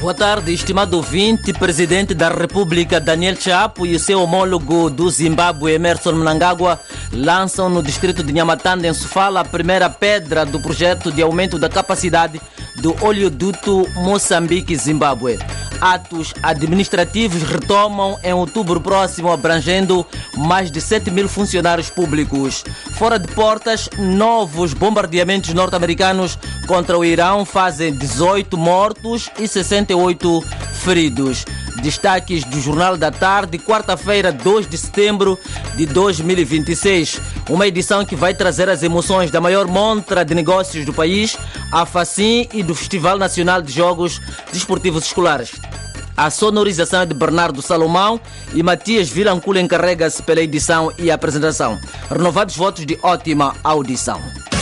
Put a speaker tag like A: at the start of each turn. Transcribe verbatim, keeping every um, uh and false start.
A: Boa tarde, estimado ouvinte. Presidente da República Daniel Chapo e o seu homólogo do Zimbábue, Emmerson Mnangagwa, lançam no distrito de Nhamatanda, em Sofala, a primeira pedra do projeto de aumento da capacidade do oleoduto Moçambique-Zimbábue. Atos administrativos retomam em outubro próximo, abrangendo mais de sete mil funcionários públicos. Fora de portas, novos bombardeamentos norte-americanos contra o Irão fazem dezoito mortos e sessenta e oito feridos. Destaques do Jornal da Tarde, quarta-feira, dois de setembro de dois mil e vinte e seis. Uma edição que vai trazer as emoções da maior montra de negócios do país, a FACIM, e do Festival Nacional de Jogos Desportivos Escolares. A sonorização é de Bernardo Salomão e Matias Vilancula encarrega-se pela edição e apresentação. Renovados votos de ótima audição.